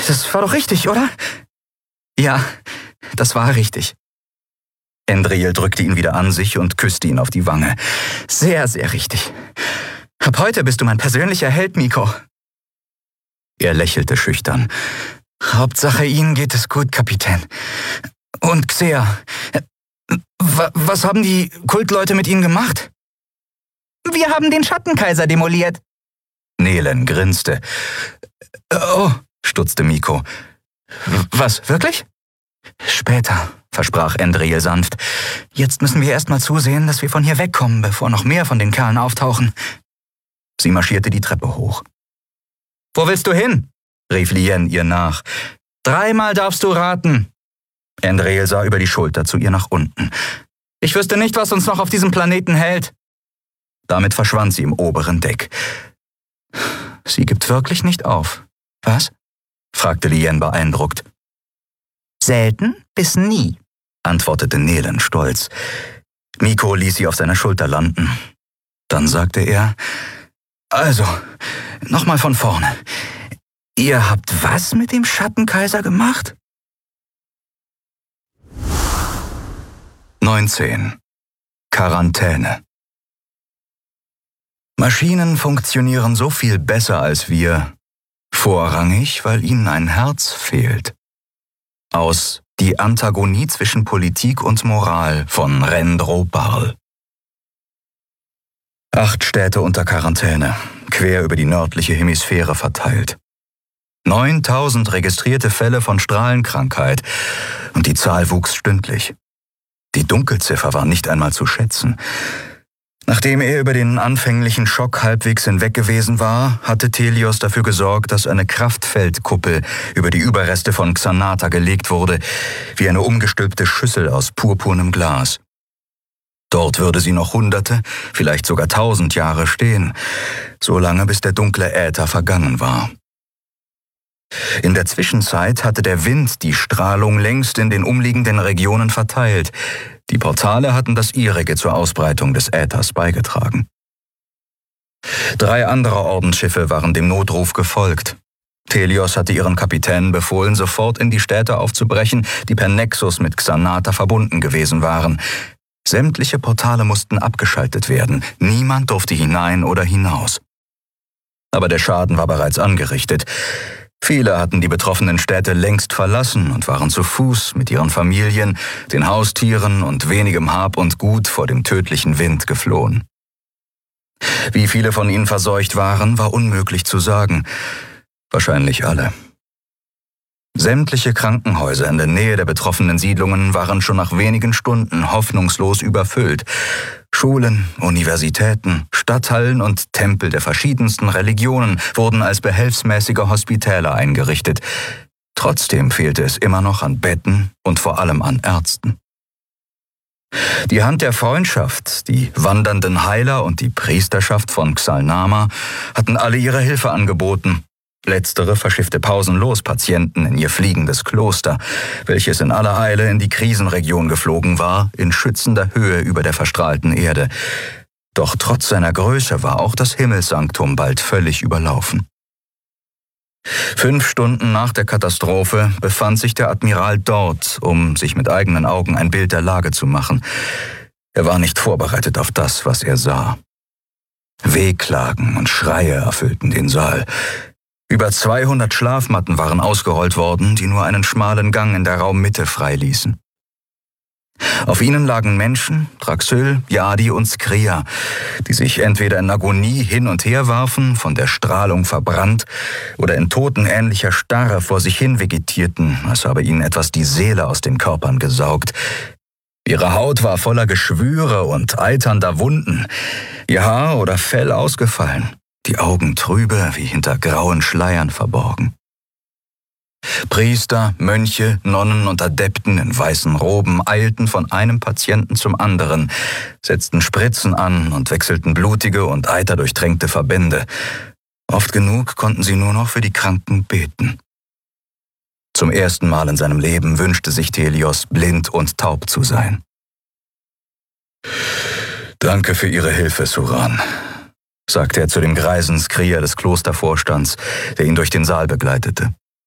Das war doch richtig, oder? Ja, das war richtig. Endriel drückte ihn wieder an sich und küsste ihn auf die Wange. Sehr, sehr richtig. Ab heute bist du mein persönlicher Held, Miko. Er lächelte schüchtern. Hauptsache, Ihnen geht es gut, Kapitän. Und Xea, was haben die Kultleute mit Ihnen gemacht? Wir haben den Schattenkaiser demoliert. Nelen grinste. Oh, stutzte Miko. Was, wirklich? Später, versprach Endriel sanft. Jetzt müssen wir erst mal zusehen, dass wir von hier wegkommen, bevor noch mehr von den Kerlen auftauchen. Sie marschierte die Treppe hoch. Wo willst du hin? Rief Lien ihr nach. 3-mal darfst du raten. Endriel sah über die Schulter zu ihr nach unten. Ich wüsste nicht, was uns noch auf diesem Planeten hält. Damit verschwand sie im oberen Deck. Sie gibt wirklich nicht auf. Was? Fragte Lien beeindruckt. Selten bis nie, antwortete Nelen stolz. Miko ließ sie auf seiner Schulter landen. Dann sagte er, also, nochmal von vorne. Ihr habt was mit dem Schattenkaiser gemacht? 19. Quarantäne. Maschinen funktionieren so viel besser als wir, vorrangig, weil ihnen ein Herz fehlt. Aus Die Antagonie zwischen Politik und Moral von Rendro Barl. 8 Städte unter Quarantäne, quer über die nördliche Hemisphäre verteilt. 9000 registrierte Fälle von Strahlenkrankheit und die Zahl wuchs stündlich. Die Dunkelziffer war nicht einmal zu schätzen. Nachdem er über den anfänglichen Schock halbwegs hinweg gewesen war, hatte Telios dafür gesorgt, dass eine Kraftfeldkuppel über die Überreste von Xanata gelegt wurde, wie eine umgestülpte Schüssel aus purpurnem Glas. Dort würde sie noch Hunderte, vielleicht sogar 1000 Jahre stehen, so lange bis der dunkle Äther vergangen war. In der Zwischenzeit hatte der Wind die Strahlung längst in den umliegenden Regionen verteilt. Die Portale hatten das ihrige zur Ausbreitung des Äthers beigetragen. 3 andere Ordensschiffe waren dem Notruf gefolgt. Telios hatte ihren Kapitänen befohlen, sofort in die Städte aufzubrechen, die per Nexus mit Xanata verbunden gewesen waren. Sämtliche Portale mussten abgeschaltet werden. Niemand durfte hinein oder hinaus. Aber der Schaden war bereits angerichtet. Viele hatten die betroffenen Städte längst verlassen und waren zu Fuß mit ihren Familien, den Haustieren und wenigem Hab und Gut vor dem tödlichen Wind geflohen. Wie viele von ihnen verseucht waren, war unmöglich zu sagen. Wahrscheinlich alle. Sämtliche Krankenhäuser in der Nähe der betroffenen Siedlungen waren schon nach wenigen Stunden hoffnungslos überfüllt. Schulen, Universitäten, Stadthallen und Tempel der verschiedensten Religionen wurden als behelfsmäßige Hospitäler eingerichtet. Trotzdem fehlte es immer noch an Betten und vor allem an Ärzten. Die Hand der Freundschaft, die wandernden Heiler und die Priesterschaft von Xalnama hatten alle ihre Hilfe angeboten. Letztere verschiffte pausenlos Patienten in ihr fliegendes Kloster, welches in aller Eile in die Krisenregion geflogen war, in schützender Höhe über der verstrahlten Erde. Doch trotz seiner Größe war auch das Himmelssanktum bald völlig überlaufen. 5 Stunden nach der Katastrophe befand sich der Admiral dort, um sich mit eigenen Augen ein Bild der Lage zu machen. Er war nicht vorbereitet auf das, was er sah. Wehklagen und Schreie erfüllten den Saal. Über 200 Schlafmatten waren ausgerollt worden, die nur einen schmalen Gang in der Raummitte freiließen. Auf ihnen lagen Menschen, Draxyl, Yadi und Skria, die sich entweder in Agonie hin und her warfen, von der Strahlung verbrannt, oder in totenähnlicher Starre vor sich hin vegetierten, als habe ihnen etwas die Seele aus den Körpern gesaugt. Ihre Haut war voller Geschwüre und eiternder Wunden, ihr Haar oder Fell ausgefallen. Die Augen trübe, wie hinter grauen Schleiern verborgen. Priester, Mönche, Nonnen und Adepten in weißen Roben eilten von einem Patienten zum anderen, setzten Spritzen an und wechselten blutige und eiterdurchtränkte Verbände. Oft genug konnten sie nur noch für die Kranken beten. Zum ersten Mal in seinem Leben wünschte sich Telios, blind und taub zu sein. »Danke für Ihre Hilfe, Suran«, sagte er zu dem greisen Skria des Klostervorstands, der ihn durch den Saal begleitete.